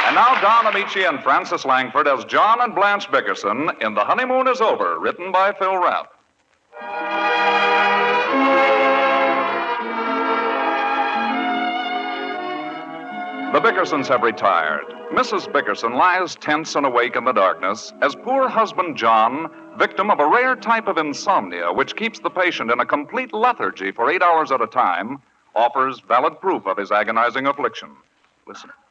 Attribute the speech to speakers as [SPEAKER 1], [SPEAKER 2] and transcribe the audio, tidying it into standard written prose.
[SPEAKER 1] And now Don Amici and Francis Langford as John and Blanche Bickerson in The Honeymoon Is Over, written by Phil Rapp. The Bickersons have retired. Mrs. Bickerson lies tense and awake in the darkness as poor husband John, victim of a rare type of insomnia which keeps the patient in a complete lethargy for 8 hours at a time, offers valid proof of his agonizing affliction. Listen.